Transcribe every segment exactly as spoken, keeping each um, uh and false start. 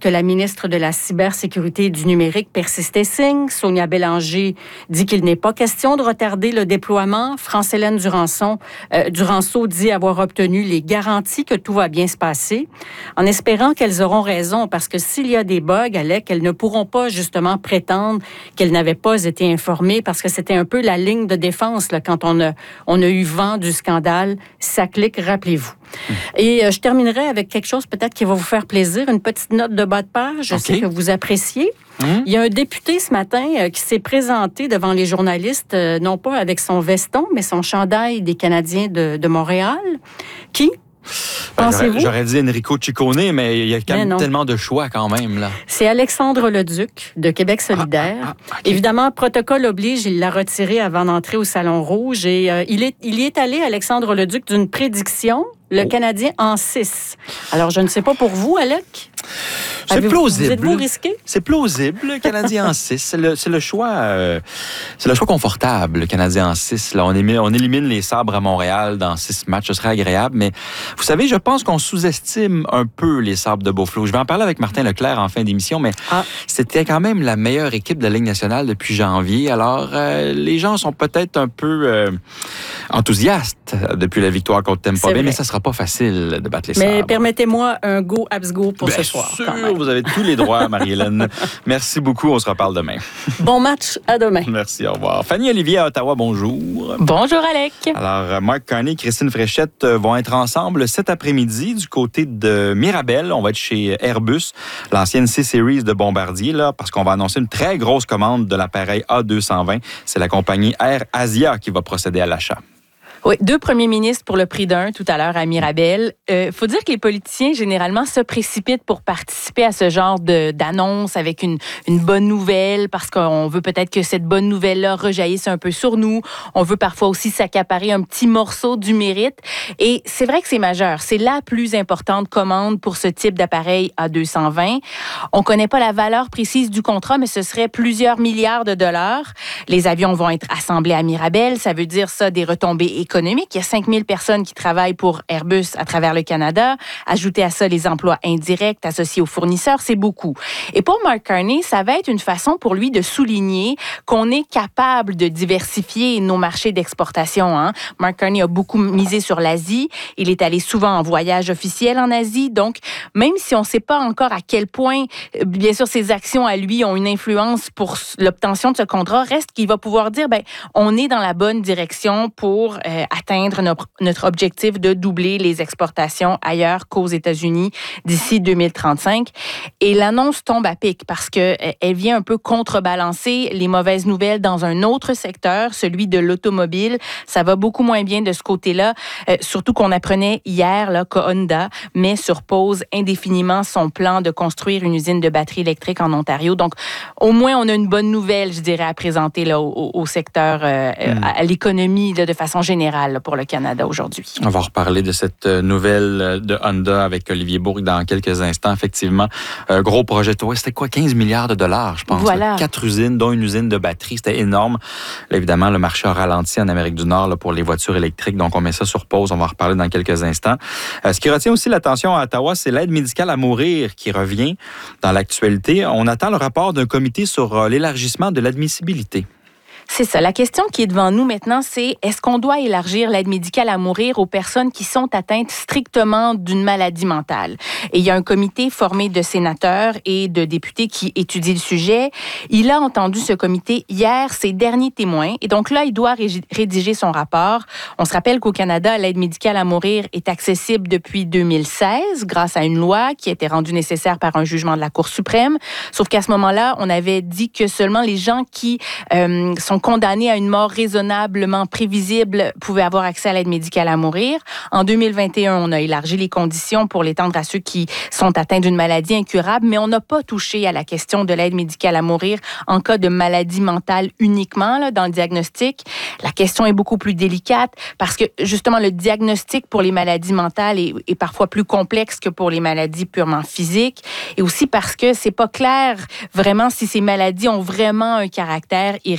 que la ministre de la Cybersécurité et du Numérique persiste et signe. Sonia Bélanger dit qu'il n'est pas question de retarder le déploiement. France-Hélène Durançon, euh, Duranceau dit avoir obtenu les garanties que tout va bien se passer, en espérant qu'elles auront raison, parce que s'il y a des bugs, Alec, elles ne pourront pas justement prétendre qu'elles n'avaient pas été informées, parce que c'était un peu la ligne de défense là, quand on a, on a eu vent du scandale. Ça clique, rappelez-vous. Mmh. Et euh, je terminerai avec quelque chose peut-être qui va vous faire plaisir, une petite note de bas de page, je okay. sais que vous appréciez. Mmh. Il y a un député ce matin euh, qui s'est présenté devant les journalistes, euh, non pas avec son veston, mais son chandail des Canadiens de, de Montréal, qui... Ben, j'aurais, j'aurais dit Enrico Ciccone, mais il y a quand même tellement de choix quand même. Là. C'est Alexandre Leduc de Québec solidaire. Ah, ah, ah, okay. Évidemment, protocole oblige, il l'a retiré avant d'entrer au Salon Rouge. Et euh, il, est, il y est allé, Alexandre Leduc, d'une prédiction, le oh. Canadien en six. Alors, je ne sais pas pour vous, Alec. C'est Avez-vous, plausible. Vous êtes-vous risqué? C'est plausible, le Canadien en six. C'est le, c'est le choix euh, c'est le choix confortable, le Canadien en six. Là, on, émine, on élimine les Sabres à Montréal dans six matchs. Ce serait agréable. Mais vous savez, je pense qu'on sous-estime un peu les Sabres de Beaufort. Je vais en parler avec Martin Leclerc en fin d'émission, mais ah. c'était quand même la meilleure équipe de la Ligue nationale depuis janvier. Alors, euh, les gens sont peut-être un peu euh, enthousiastes depuis la victoire contre Tampa Bay, mais ça ne sera pas facile de battre les Sabres. Mais permettez-moi un go, abs go pour Bien ce soir. Sûr, vous avez tous les droits, Marie-Hélène. Merci beaucoup, on se reparle demain. Bon match, à demain. Merci, au revoir. Fanny Olivier à Ottawa, bonjour. Bonjour, Alec. Alors, Marc Carney et Christine Fréchette vont être ensemble cet après-midi du côté de Mirabel. On va être chez Airbus, l'ancienne C-Series de Bombardier, là, parce qu'on va annoncer une très grosse commande de l'appareil A deux cent vingt. C'est la compagnie Air Asia qui va procéder à l'achat. Oui, deux premiers ministres pour le prix d'un tout à l'heure à Mirabel. Il euh, faut dire que les politiciens, généralement, se précipitent pour participer à ce genre de, d'annonce avec une, une bonne nouvelle parce qu'on veut peut-être que cette bonne nouvelle-là rejaillisse un peu sur nous. On veut parfois aussi s'accaparer un petit morceau du mérite. Et c'est vrai que c'est majeur. C'est la plus importante commande pour ce type d'appareil A deux cent vingt. On ne connaît pas la valeur précise du contrat, mais ce serait plusieurs milliards de dollars. Les avions vont être assemblés à Mirabel. Ça veut dire ça, des retombées économiques. Il y a cinq mille personnes qui travaillent pour Airbus à travers le Canada. Ajouter à ça les emplois indirects associés aux fournisseurs, c'est beaucoup. Et pour Mark Carney, ça va être une façon pour lui de souligner qu'on est capable de diversifier nos marchés d'exportation. Hein. Mark Carney a beaucoup misé sur l'Asie. Il est allé souvent en voyage officiel en Asie. Donc, même si on ne sait pas encore à quel point, bien sûr, ses actions à lui ont une influence pour l'obtention de ce contrat, reste qu'il va pouvoir dire, ben, on est dans la bonne direction pour euh, atteindre notre, notre objectif de doubler les exportations ailleurs qu'aux États-Unis d'ici deux mille trente-cinq. Et l'annonce tombe à pic parce qu'elle vient un peu contrebalancer les mauvaises nouvelles dans un autre secteur, celui de l'automobile. Ça va beaucoup moins bien de ce côté-là, euh, surtout qu'on apprenait hier là, que Honda met sur pause indéfiniment son plan de construire une usine de batteries électriques en Ontario. Donc, au moins, on a une bonne nouvelle, je dirais, à présenter là, au, au secteur, euh, mm. à, à l'économie là, de façon générale pour le Canada aujourd'hui. On va reparler de cette nouvelle de Honda avec Olivier Bourque dans quelques instants. Effectivement, euh, gros projet. Ouais, c'était quoi, quinze milliards de dollars, je pense. Voilà. Là, quatre usines, dont une usine de batterie. C'était énorme. Là, évidemment, le marché a ralenti en Amérique du Nord là, pour les voitures électriques. Donc, on met ça sur pause. On va en reparler dans quelques instants. Euh, ce qui retient aussi l'attention à Ottawa, c'est l'aide médicale à mourir qui revient dans l'actualité. On attend le rapport d'un comité sur euh, l'élargissement de l'admissibilité. C'est ça. La question qui est devant nous maintenant, c'est est-ce qu'on doit élargir l'aide médicale à mourir aux personnes qui sont atteintes strictement d'une maladie mentale? Et il y a un comité formé de sénateurs et de députés qui étudie le sujet. Il a entendu ce comité hier, ses derniers témoins. Et donc là, il doit rédiger son rapport. On se rappelle qu'au Canada, l'aide médicale à mourir est accessible depuis deux mille seize grâce à une loi qui a été rendue nécessaire par un jugement de la Cour suprême. Sauf qu'à ce moment-là, on avait dit que seulement les gens qui euh, sont condamnés à une mort raisonnablement prévisible pouvaient avoir accès à l'aide médicale à mourir. En deux mille vingt et un, on a élargi les conditions pour l'étendre à ceux qui sont atteints d'une maladie incurable, mais on n'a pas touché à la question de l'aide médicale à mourir en cas de maladie mentale uniquement là, dans le diagnostic. La question est beaucoup plus délicate parce que justement le diagnostic pour les maladies mentales est, est parfois plus complexe que pour les maladies purement physiques et aussi parce que c'est pas clair vraiment si ces maladies ont vraiment un caractère irrémédiable.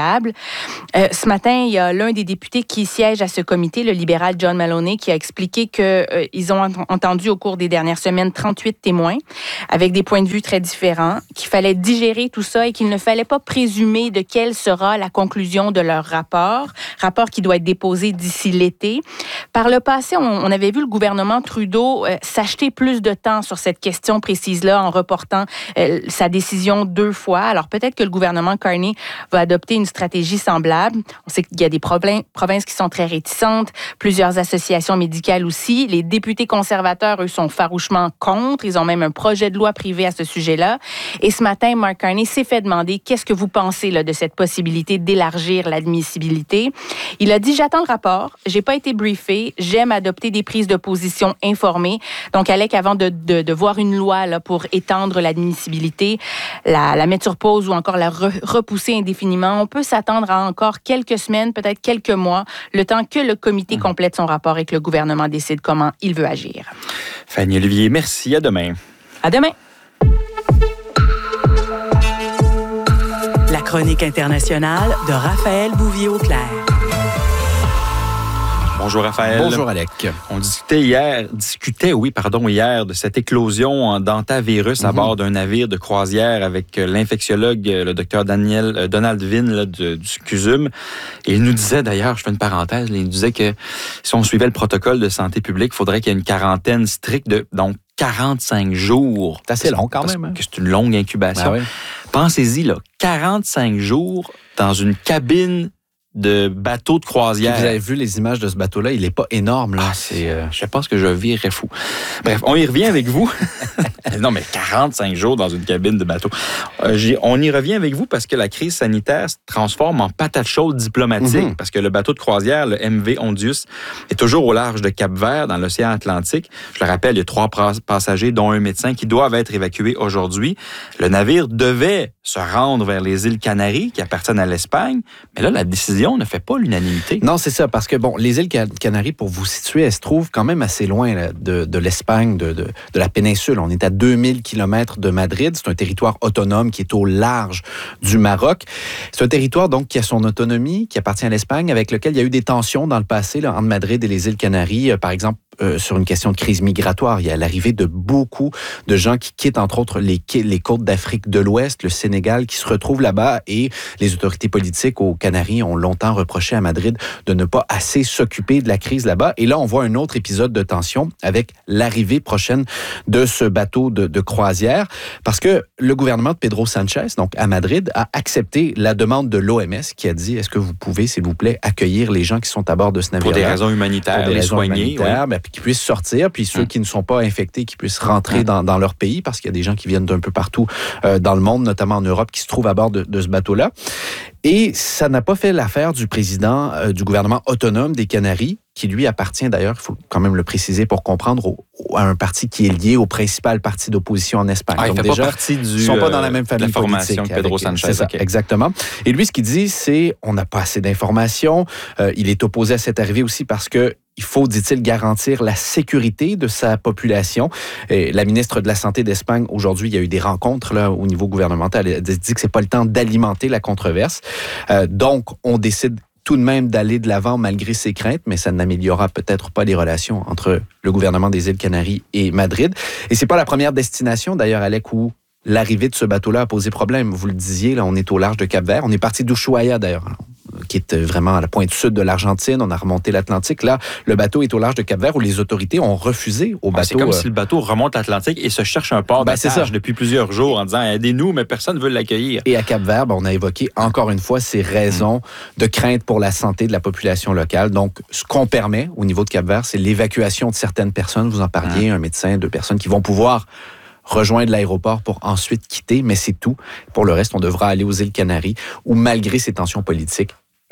semblables. Euh, ce matin, il y a l'un des députés qui siège à ce comité, le libéral John Maloney, qui a expliqué qu'ils euh, ont ent- entendu au cours des dernières semaines trente-huit témoins avec des points de vue très différents, qu'il fallait digérer tout ça et qu'il ne fallait pas présumer de quelle sera la conclusion de leur rapport, rapport qui doit être déposé d'ici l'été. Par le passé, on, on avait vu le gouvernement Trudeau euh, s'acheter plus de temps sur cette question précise-là en reportant euh, sa décision deux fois. Alors peut-être que le gouvernement Carney va adopter une stratégie semblable. On sait qu'il y a des problèmes, provinces qui sont très réticentes, plusieurs associations médicales aussi. Les députés conservateurs, eux, sont farouchement contre. Ils ont même un projet de loi privé à ce sujet-là. Et ce matin, Mark Carney s'est fait demander qu'est-ce que vous pensez là, de cette possibilité d'élargir l'admissibilité. Il a dit, j'attends le rapport, j'ai pas été briefé, j'aime adopter des prises de position informées. Donc, Alec, avant de, de, de voir une loi là, pour étendre l'admissibilité, la, la mettre sur pause ou encore la re, repousser indéfiniment, on peut s'attendre à encore quelques semaines, peut-être quelques mois, le temps que le comité complète son rapport et que le gouvernement décide comment il veut agir. Fanny Olivier, merci. À demain. À demain. La chronique internationale de Raphaël Bouvier-Auclair. Bonjour Raphaël. Bonjour Alec. On discutait hier, discutait oui pardon hier de cette éclosion d'hantavirus à mm-hmm. bord d'un navire de croisière avec l'infectiologue le docteur Daniel euh, Donald Vin là, de, du C U S U M. Et il nous disait d'ailleurs, je fais une parenthèse, il nous disait que si on suivait le protocole de santé publique, il faudrait qu'il y ait une quarantaine stricte de donc quarante-cinq jours. C'est assez long quand même. Hein? Que c'est une longue incubation. Ah oui. Pensez-y là, quarante-cinq jours dans une cabine de bateau de croisière. Vous avez vu les images de ce bateau-là, il n'est pas énorme. Là. Ah, c'est, euh, je pense que je virerais fou. Bref, on y revient avec vous. Non, mais quarante-cinq jours dans une cabine de bateau. Euh, j'ai, on y revient avec vous parce que la crise sanitaire se transforme en patate chaude diplomatique. Mm-hmm. Parce que le bateau de croisière, le M V Ondius, est toujours au large de Cap-Vert, dans l'océan Atlantique. Je le rappelle, il y a trois passagers, dont un médecin, qui doivent être évacués aujourd'hui. Le navire devait se rendre vers les îles Canaries, qui appartiennent à l'Espagne. Mais là, la décision ne fait pas l'unanimité. Non, c'est ça, parce que, bon, les îles Canaries, pour vous situer, elles se trouvent quand même assez loin là, de, de l'Espagne, de, de, de la péninsule. On est à deux mille kilomètres de Madrid. C'est un territoire autonome qui est au large du Maroc. C'est un territoire, donc, qui a son autonomie, qui appartient à l'Espagne, avec lequel il y a eu des tensions dans le passé là, entre Madrid et les îles Canaries. Euh, par exemple, Euh, sur une question de crise migratoire. Il y a l'arrivée de beaucoup de gens qui quittent, entre autres, les, les côtes d'Afrique de l'Ouest, le Sénégal, qui se retrouvent là-bas et les autorités politiques aux Canaries ont longtemps reproché à Madrid de ne pas assez s'occuper de la crise là-bas. Et là, on voit un autre épisode de tension avec l'arrivée prochaine de ce bateau de, de croisière parce que le gouvernement de Pedro Sanchez, donc à Madrid, a accepté la demande de l'O M S qui a dit, est-ce que vous pouvez, s'il vous plaît, accueillir les gens qui sont à bord de ce navire-là? Pour des raisons humanitaires, pour des les raisons soigner. Humanitaires, oui. ben, puis qui puissent sortir, puis ceux mmh. qui ne sont pas infectés, qui puissent rentrer mmh. dans, dans leur pays, parce qu'il y a des gens qui viennent d'un peu partout euh, dans le monde, notamment en Europe, qui se trouvent à bord de, de ce bateau-là. Et ça n'a pas fait l'affaire du président euh, du gouvernement autonome des Canaries, qui lui appartient d'ailleurs, il faut quand même le préciser pour comprendre, au, au, à un parti qui est lié au principal parti d'opposition en Espagne. Ah, il Donc fait déjà, pas partie du, ils sont pas dans la même famille de la formation politique. que Pedro avec, Sanchez. C'est ça, okay. exactement. Et lui, ce qu'il dit, c'est on n'a pas assez d'informations. Euh, il est opposé à cette arrivée aussi parce que il faut, dit-il, garantir la sécurité de sa population. Et la ministre de la Santé d'Espagne, aujourd'hui, il y a eu des rencontres là, au niveau gouvernemental. Elle dit que c'est pas le temps d'alimenter la controverse. Euh, donc, on décide tout de même d'aller de l'avant malgré ses craintes, mais ça n'améliorera peut-être pas les relations entre le gouvernement des îles Canaries et Madrid. Et c'est pas la première destination, d'ailleurs, Alec, où l'arrivée de ce bateau-là a posé problème. Vous le disiez, là, on est au large de Cap-Vert. On est parti d'Ushuaia, d'ailleurs, qui est vraiment à la pointe sud de l'Argentine. On a remonté l'Atlantique. Là, le bateau est au large de Cap-Vert où les autorités ont refusé au bateau. C'est comme euh... si le bateau remonte l'Atlantique et se cherche un port ben, d'attache depuis plusieurs jours en disant « Aidez-nous », mais personne ne veut l'accueillir. Et à Cap-Vert, ben, on a évoqué encore une fois ces raisons mmh. de crainte pour la santé de la population locale. Donc, ce qu'on permet au niveau de Cap-Vert, c'est l'évacuation de certaines personnes. Vous en parliez, mmh. un médecin, deux personnes qui vont pouvoir rejoindre l'aéroport pour ensuite quitter, mais c'est tout. Pour le reste, on devra aller aux îles Canaries où, malgré ces tensions politiques,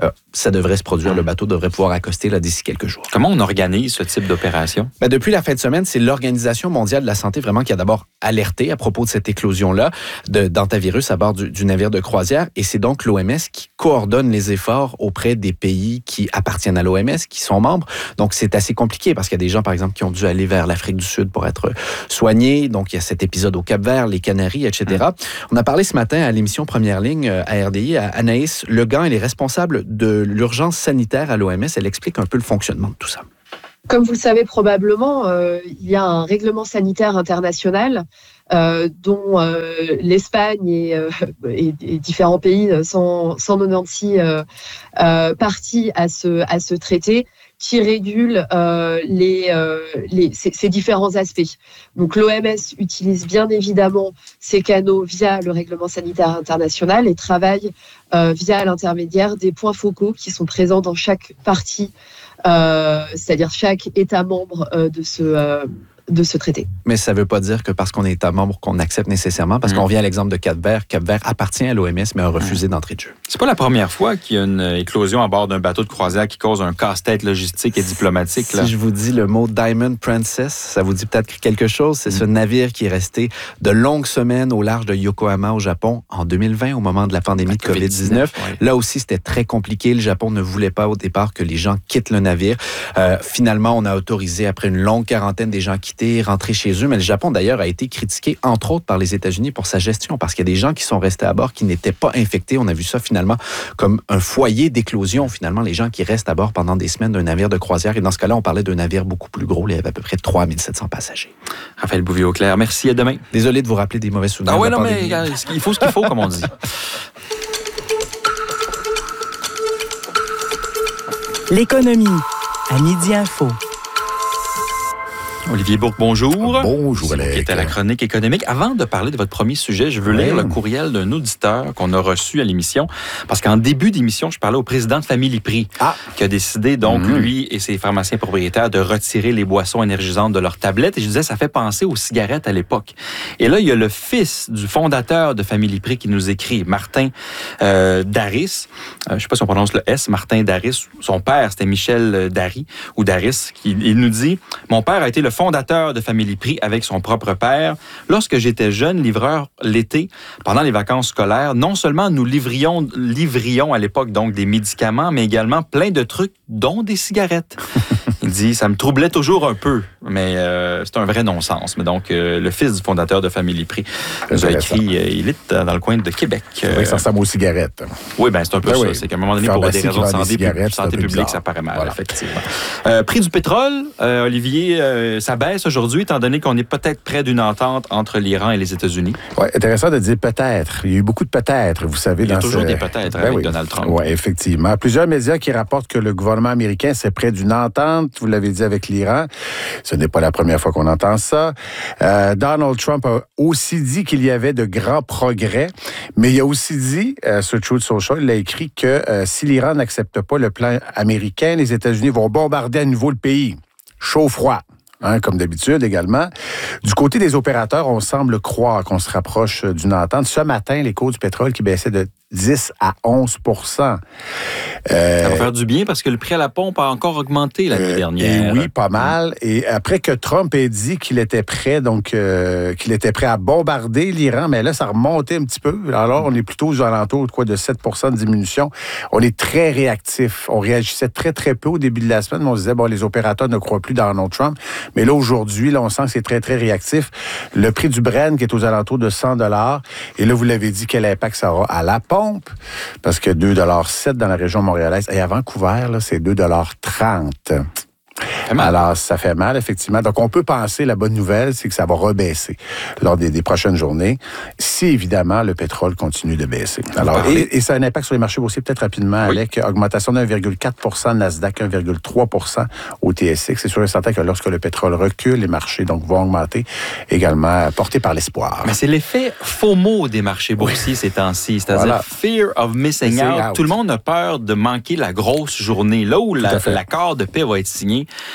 euh, ça devrait se produire. Le bateau devrait pouvoir accoster là, d'ici quelques jours. Comment on organise ce type d'opération? Ben, depuis la fin de semaine, c'est l'Organisation mondiale de la santé vraiment qui a d'abord alerté à propos de cette éclosion-là de d'hantavirus à bord du, du navire de croisière. Et c'est donc l'O M S qui coordonne les efforts auprès des pays qui appartiennent à l'O M S, qui sont membres. Donc, c'est assez compliqué parce qu'il y a des gens, par exemple, qui ont dû aller vers l'Afrique du Sud pour être soignés. Donc, il y a cet épisode au Cap-Vert, les Canaries, et cetera. Mmh. On a parlé ce matin à l'émission Première Ligne à R D I à Anaïs Legan. Elle est responsable de l'urgence sanitaire à l'O M S. Elle explique un peu le fonctionnement de tout ça. Comme vous le savez probablement, euh, il y a un règlement sanitaire international euh, dont euh, l'Espagne et, euh, et, et différents pays, cent quatre-vingt-seize euh, euh, parties à ce, à ce traité, qui régule euh, les, euh, les, ces, ces différents aspects. Donc l'O M S utilise bien évidemment ces canaux via le règlement sanitaire international et travaille euh, via l'intermédiaire des points focaux qui sont présents dans chaque partie, euh, c'est-à-dire chaque État membre euh, de ce... Euh, de ce traité. Mais ça ne veut pas dire que parce qu'on est État membre qu'on accepte nécessairement, parce mmh. qu'on vient à l'exemple de Cap-Vert. Cap-Vert appartient à l'O M S, mais a refusé mmh. d'entrée de jeu. C'est pas la première fois qu'il y a une éclosion à bord d'un bateau de croisière qui cause un casse-tête logistique et diplomatique. Si là. je vous dis le mot Diamond Princess, ça vous dit peut-être quelque chose. C'est mmh. ce navire qui est resté de longues semaines au large de Yokohama, au Japon, en deux mille vingt, au moment de la pandémie de covid dix-neuf. Ouais. Là aussi, c'était très compliqué. Le Japon ne voulait pas au départ que les gens quittent le navire. Euh, finalement, on a autorisé, après une longue quarantaine, des gens quitter, rentrer chez eux. Mais le Japon, d'ailleurs, a été critiqué, entre autres, par les États-Unis pour sa gestion, parce qu'il y a des gens qui sont restés à bord qui n'étaient pas infectés. On a vu ça, finalement, comme un foyer d'éclosion, finalement, les gens qui restent à bord pendant des semaines d'un navire de croisière. Et dans ce cas-là, on parlait d'un navire beaucoup plus gros. Il y avait à peu près trois mille sept cents passagers. Raphaël Bouvier-Auclair, merci. À demain. Désolé de vous rappeler des mauvais souvenirs. Ah ouais, non, mais il faut ce qu'il faut, comme on dit. L'économie à Midi Info. Olivier Bourque, bonjour. Bonjour, Alex. Qui est à la chronique économique. Avant de parler de votre premier sujet, je veux lire oui. le courriel d'un auditeur qu'on a reçu à l'émission. Parce qu'en début d'émission, je parlais au président de Family Prix, ah. qui a décidé, donc, mmh. lui et ses pharmaciens propriétaires, de retirer les boissons énergisantes de leurs tablettes. Et je disais, ça fait penser aux cigarettes à l'époque. Et là, il y a le fils du fondateur de Family Prix qui nous écrit, Martin euh, Daris. Euh, je ne sais pas si on prononce le S, Martin Daris. Son père, c'était Michel Dari, ou Daris. Qui, il nous dit, mon père a été le fondateur de Family Prix avec son propre père. Lorsque j'étais jeune livreur l'été, pendant les vacances scolaires, non seulement nous livrions, livrions à l'époque donc des médicaments, mais également plein de trucs, dont des cigarettes. Il dit, ça me troublait toujours un peu, mais euh, c'est un vrai non-sens. Mais donc, euh, le fils du fondateur de Family Prix nous a écrit, euh, il est dans le coin de Québec. Euh, oui, ça ressemble aux cigarettes. Oui, ben c'est un peu ben ça. Oui. C'est qu'à un moment donné, pour des raisons de santé, des santé publique, ça paraît mal, voilà. effectivement. Euh, prix du pétrole, euh, Olivier, euh, ça baisse aujourd'hui, étant donné qu'on est peut-être près d'une entente entre l'Iran et les États-Unis. Oui, intéressant de dire peut-être. Il y a eu beaucoup de peut-être, vous savez. Il y a dans toujours ce... des peut-être ben avec oui. Donald Trump. Oui, effectivement. Plusieurs médias qui rapportent que le gouvernement américain s'est près d'une entente, vous l'avez dit, avec l'Iran. Ce n'est pas la première fois qu'on entend ça. Euh, Donald Trump a aussi dit qu'il y avait de grands progrès, mais il a aussi dit, euh, sur Truth Social, il a écrit que euh, si l'Iran n'accepte pas le plan américain, les États-Unis vont bombarder à nouveau le pays. Chaud-froid. Hein, comme d'habitude également. Du côté des opérateurs, on semble croire qu'on se rapproche d'une entente. Ce matin, les cours du pétrole qui baissaient de dix à onze pour cent. Euh, ça va faire du bien parce que le prix à la pompe a encore augmenté l'année euh, dernière. Et oui, pas mal. Et après que Trump ait dit qu'il était prêt, donc euh, qu'il était prêt à bombarder l'Iran, mais là, ça remontait un petit peu. Alors, on est plutôt aux alentours de quoi, de sept pour cent de diminution. On est très réactif. On réagissait très, très peu au début de la semaine, mais on se disait, bon, les opérateurs ne croient plus dans Donald Trump. Mais là, aujourd'hui, là, on sent que c'est très, très réactif. Le prix du Brent qui est aux alentours de cent dollars. Et là, vous l'avez dit, quel impact ça aura à la pompe? Parce que deux virgule sept dollars dans la région montréalaise. Et à Vancouver, là, c'est deux virgule trente dollars. Alors, ça fait mal, effectivement. Donc, on peut penser, la bonne nouvelle, c'est que ça va rebaisser lors des, des prochaines journées, si, évidemment, le pétrole continue de baisser. Alors, et, et ça a un impact sur les marchés boursiers, peut-être rapidement, oui. avec augmentation de un virgule quatre pour cent Nasdaq, un virgule trois pour cent au T S X. C'est sûr et certain que lorsque le pétrole recule, les marchés donc vont augmenter, également portés par l'espoir. Mais c'est l'effet FOMO des marchés boursiers oui. ces temps-ci, c'est-à-dire voilà. Fear of Missing out. out. Tout le monde a peur de manquer la grosse journée. Là où la, l'accord de paix va être signé,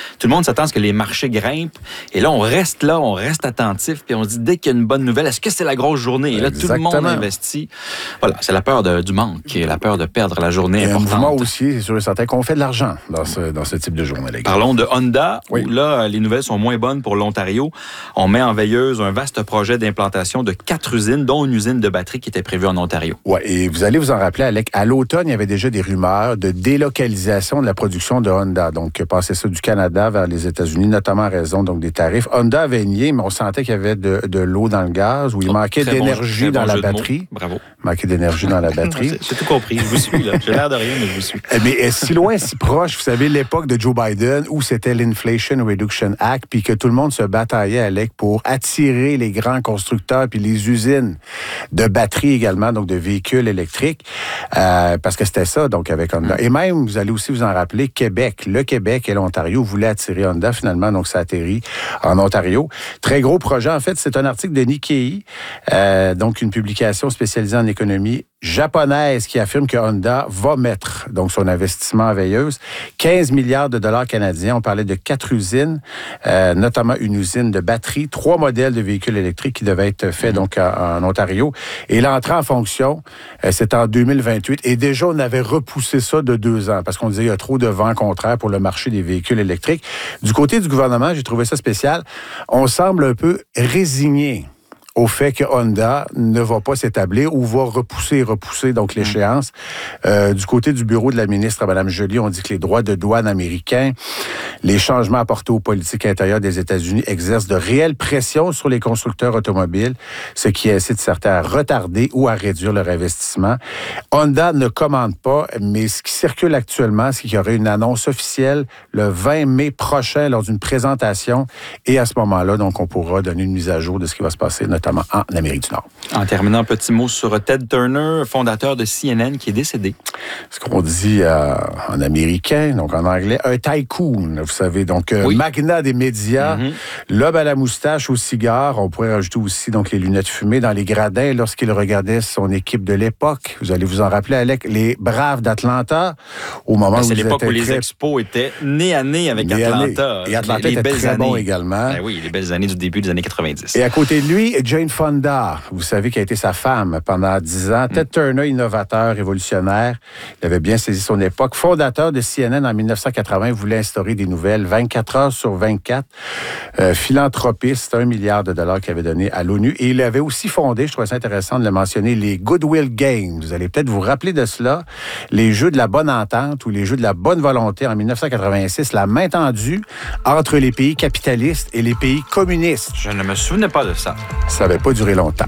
tout le monde s'attend à ce que les marchés grimpent. Et là, on reste là, on reste attentif, puis on se dit, dès qu'il y a une bonne nouvelle, est-ce que c'est la grosse journée? Et là, Exactement. tout le monde investit. Voilà, c'est la peur de, du manque et la peur de perdre la journée Et importante. un mouvement aussi, c'est sûr et certain qu'on fait de l'argent dans ce, dans ce type de journée. Les gars. Parlons de Honda, Oui. où là, les nouvelles sont moins bonnes pour l'Ontario. On met en veilleuse un vaste projet d'implantation de quatre usines, dont une usine de batterie qui était prévue en Ontario. Oui, et vous allez vous en rappeler, Alec, à l'automne, il y avait déjà des rumeurs de délocalisation de la production de Honda. Donc, passer ça du Canada vers les États-Unis, notamment à raison donc, des tarifs. Honda avait nié, mais on sentait qu'il y avait de, de l'eau dans le gaz, où il Oh, manquait très bon- d'énergie très dans bon la jeu de mots. batterie. Bravo. Manquait d'énergie dans la batterie. J'ai tout compris, je vous suis, là. J'ai l'air de rien, mais je vous suis. Mais si loin, si proche, vous savez, l'époque de Joe Biden, où c'était l'Inflation Reduction Act, puis que tout le monde se bataillait, Alec, pour attirer les grands constructeurs puis les usines de batteries également, donc de véhicules électriques, euh, parce que c'était ça, donc, avec Honda. Et même, vous allez aussi vous en rappeler, Québec, le Québec et l'Ontario voulaient attirer Honda, finalement, donc ça atterrit en Ontario. Très gros projet, en fait, c'est un article de Nikkei, euh, donc une publication spécialisée en économie japonaise qui affirme que Honda va mettre donc son investissement en veilleuse quinze milliards de dollars canadiens. On parlait de quatre usines, euh, notamment une usine de batterie, trois modèles de véhicules électriques qui devaient être faits donc en, en Ontario. Et l'entrée en fonction, euh, c'est en deux mille vingt-huit. Et déjà, on avait repoussé ça de deux ans parce qu'on disait qu'il y a trop de vent contraire pour le marché des véhicules électriques. Du côté du gouvernement, j'ai trouvé ça spécial. On semble un peu résigné au fait que Honda ne va pas s'établir ou va repousser, repousser donc l'échéance. Euh, du côté du bureau de la ministre, Mme Joly, on dit que les droits de douane américains, les changements apportés aux politiques intérieures des États-Unis exercent de réelles pressions sur les constructeurs automobiles, ce qui incite certains à retarder ou à réduire leur investissement. Honda ne commande pas, mais ce qui circule actuellement, c'est qu'il y aurait une annonce officielle le vingt mai prochain lors d'une présentation. Et à ce moment-là, donc, on pourra donner une mise à jour de ce qui va se passer, notamment en Amérique du Nord. En terminant, un petit mot sur Ted Turner, fondateur de C N N, qui est décédé. Ce qu'on dit euh, en américain, donc en anglais, un tycoon, vous savez, donc euh, Oui. magnat des médias, Mm-hmm. l'homme à la moustache, au cigare. On pourrait rajouter aussi donc les lunettes fumées dans les gradins lorsqu'il regardait son équipe de l'époque. Vous allez vous en rappeler, Alec, les Braves d'Atlanta, au moment Ben, où c'est ils l'époque étaient où les très... Expos étaient nez à nez avec Nez à nez. Atlanta. Et Atlanta les, les était belles très années. bon également. Ben oui, les belles années du début des années quatre-vingt-dix. Et à côté de lui, Jane Fonda, vous savez, qui a été sa femme pendant dix ans. Ted Turner, innovateur, révolutionnaire. Il avait bien saisi son époque. Fondateur de C N N en mille neuf cent quatre-vingts, voulait instaurer des nouvelles vingt-quatre heures sur vingt-quatre. Euh, philanthropiste, un milliard de dollars qu'il avait donné à l'ONU. Et il avait aussi fondé, je trouvais ça intéressant de le mentionner, les Goodwill Games. Vous allez peut-être vous rappeler de cela. Les jeux de la bonne entente ou les jeux de la bonne volonté en mille neuf cent quatre-vingt-six, la main tendue entre les pays capitalistes et les pays communistes. Je ne me souvenais pas de ça. Ça n'avait pas duré longtemps.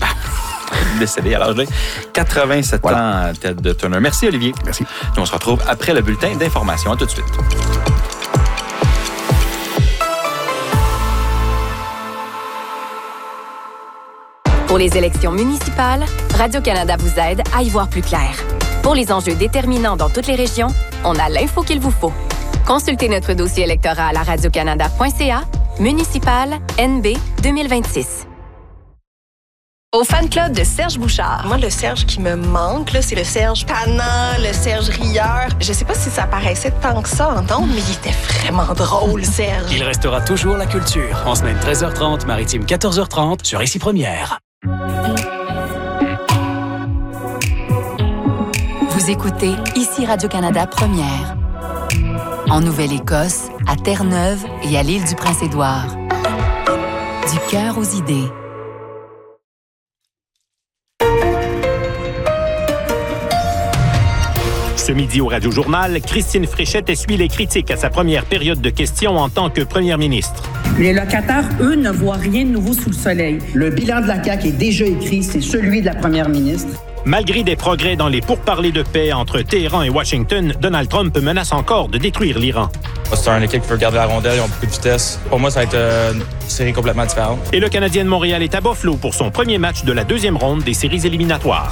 Décédé à l'âge de quatre-vingt-sept Voilà. ans, Ted Turner. Merci, Olivier. Merci. Nous, on se retrouve après le bulletin d'information. À tout de suite. Pour les élections municipales, Radio-Canada vous aide à y voir plus clair. Pour les enjeux déterminants dans toutes les régions, on a l'info qu'il vous faut. Consultez notre dossier électoral à radiocanada point c a, municipal N B deux mille vingt-six. Au fan club de Serge Bouchard. Moi, le Serge qui me manque, là, c'est le Serge tannant, le Serge rieur. Je sais pas si ça paraissait tant que ça en ondes, mais il était vraiment drôle, Serge. Il restera toujours la culture. En semaine treize heures trente, maritime quatorze heures trente, sur Ici Première. Vous écoutez Ici Radio-Canada Première. En Nouvelle-Écosse, à Terre-Neuve et à l'île du Prince-Édouard. Du cœur aux idées. Ce midi au Radio-Journal, Christine Fréchette essuie les critiques à sa première période de questions en tant que première ministre. Les locataires, eux, ne voient rien de nouveau sous le soleil. Le bilan de la C A Q est déjà écrit, c'est celui de la première ministre. Malgré des progrès dans les pourparlers de paix entre Téhéran et Washington, Donald Trump menace encore de détruire l'Iran. C'est une équipe qui veut garder la rondelle, ils ont beaucoup de vitesse. Pour moi, ça va être une série complètement différente. Et le Canadien de Montréal est à Buffalo pour son premier match de la deuxième ronde des séries éliminatoires.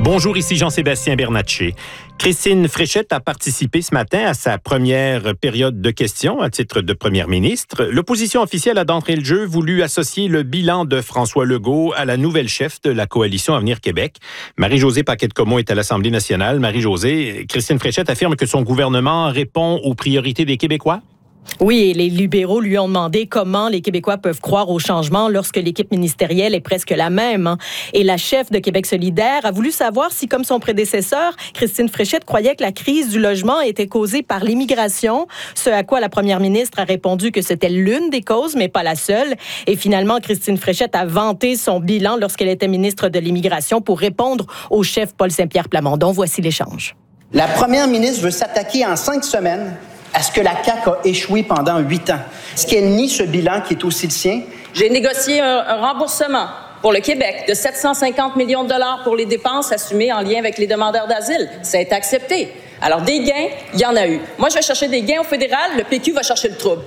Bonjour, ici Jean-Sébastien Bernatchez. Christine Fréchette a participé ce matin à sa première période de questions à titre de première ministre. L'opposition officielle a d'entrée de jeu voulu associer le bilan de François Legault à la nouvelle chef de la coalition Avenir Québec. Marie-Josée Paquette-Comont est à l'Assemblée nationale. Marie-Josée, Christine Fréchette affirme que son gouvernement répond aux priorités des Québécois. Oui, et les libéraux lui ont demandé comment les Québécois peuvent croire au changement lorsque l'équipe ministérielle est presque la même. Hein. Et la chef de Québec solidaire a voulu savoir si, comme son prédécesseur, Christine Fréchette croyait que la crise du logement était causée par l'immigration, ce à quoi la première ministre a répondu que c'était l'une des causes, mais pas la seule. Et finalement, Christine Fréchette a vanté son bilan lorsqu'elle était ministre de l'Immigration pour répondre au chef Paul Saint-Pierre Plamondon. Voici l'échange. La première ministre veut s'attaquer en cinq semaines à ce que la C A Q a échoué pendant huit ans. Est-ce qu'elle nie ce bilan qui est aussi le sien? J'ai négocié un, un remboursement pour le Québec de sept cent cinquante millions de dollars pour les dépenses assumées en lien avec les demandeurs d'asile. Ça a été accepté. Alors, des gains, il y en a eu. Moi, je vais chercher des gains au fédéral, le P Q va chercher le trouble.